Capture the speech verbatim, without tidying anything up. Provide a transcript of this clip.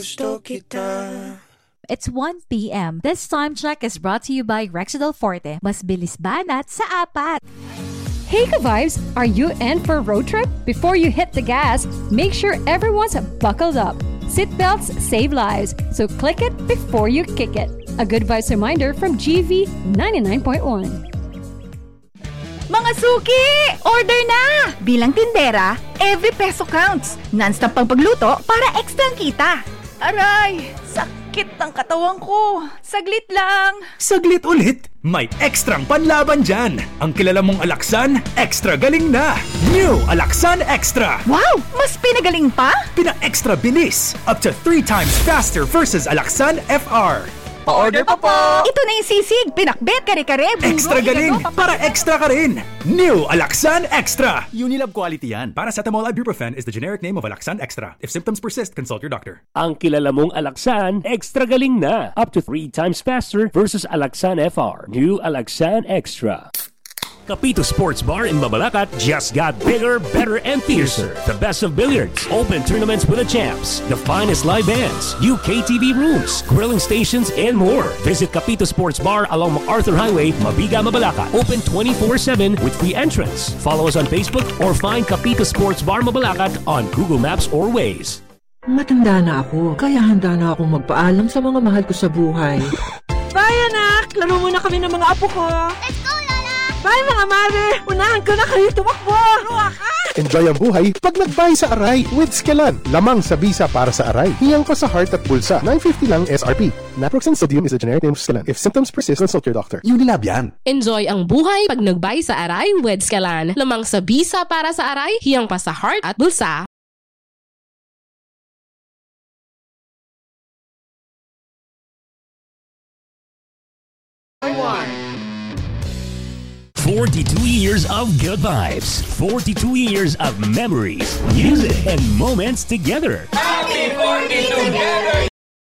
Gusto kita. It's one p m This time check is brought to you by Rexidol Forte. Mas bilis banat sa apat. Hey ka-vibes! Are you in for a road trip? Before you hit the gas, make sure everyone's buckled up. Seatbelts save lives, so click it before you kick it. A good vibes reminder from G V ninety-nine point one. Mga suki! Order na! Bilang tindera, every peso counts. Non-stop pang pagluto para extra ang kita. Aray! Sakit ng katawan ko. Saglit lang. Saglit ulit? May ekstrang panlaban dyan. Ang kilala mong Alaxan, extra galing na. New Alaxan Extra. Wow! Mas pinagaling pa? Pina-extra bilis. Up to three times faster versus Alaxan F R. Pa-order pa po! Ito na yung sisig, pinakbet, kare-kare, buro, Extra galing! ilago, Para extra ka rin! New Alaxan Extra! Unilab quality yan. Paracetamol ibuprofen is the generic name of Alaxan Extra. If symptoms persist, consult your doctor. Ang kilala mong Alaxan, extra galing na. Up to three times faster versus Alaxan F R. New Alaxan Extra. Capito Sports Bar in Mabalacat just got bigger, better, and fiercer. The best of billiards, open tournaments with the champs, the finest live bands, U K T V rooms, grilling stations, and more. Visit Capito Sports Bar along MacArthur Highway, Mabiga, Mabalacat. Open twenty-four seven with free entrance. Follow us on Facebook or find Capito Sports Bar Mabalacat on Google Maps or Waze. Matanda na ako, kaya handa na akong magpaalam sa mga mahal ko sa buhay. Bye, anak! Laro muna kami ng mga apo ko. Let's go, Lola! Bye, mga mare! Unahan ko na kayo tumakbo! Ruwa ka! Enjoy ang buhay pag nag-buy sa Aray with Skelan. Lamang sa bisa para sa Aray. Hiyang pa sa heart at bulsa. nine fifty lang S R P. Naproxen sodium is a generic name of Skelan. If symptoms persist, consult your doctor. Unilab yan. Enjoy ang buhay pag nag-buy sa Aray with Skelan. Lamang sa bisa para sa Aray, hiyang pa sa heart at bulsa. forty-two years of good vibes. forty-two years of memories, music, and moments together. Happy forty together!